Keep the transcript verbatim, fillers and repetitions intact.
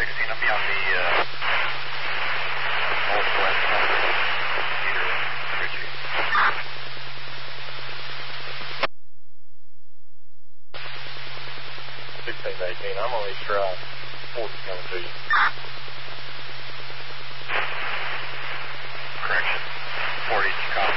sixteen, I'll be on the uh, northwest number of Peter Ritchie. sixteen to eighteen, I'm on East Drive. forty's coming to you. Correction. forty, Chicago.